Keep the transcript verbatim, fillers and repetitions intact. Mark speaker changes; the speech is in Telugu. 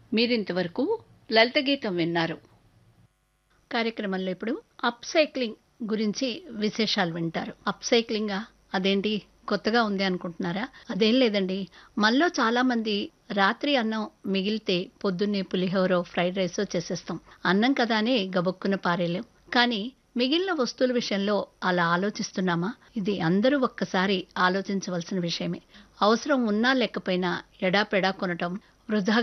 Speaker 1: మీరింతవరకు లలిత గీతం విన్నారు. కార్యక్రమంలో ఇప్పుడు అప్ సైక్లింగ్ గురించి విశేషాలు వింటారు. అప్ సైక్లింగా అదేంటి కొత్తగా ఉంది అనుకుంటున్నారా? అదేం లేదండి. మనలో చాలా మంది రాత్రి అన్నం మిగిలితే పొద్దున్నే పులిహోరో ఫ్రైడ్ రైసో చేసేస్తాం. అన్నం కదా అని గబుక్కున పారేయలేం. కానీ మిగిలిన వస్తువుల విషయంలో అలా ఆలోచిస్తున్నామా? ఇది అందరూ ఒక్కసారి ఆలోచించవలసిన విషయమే. అవసరం ఉన్నా లేకపోయినా ఎడాపెడా కొనటం, వృధా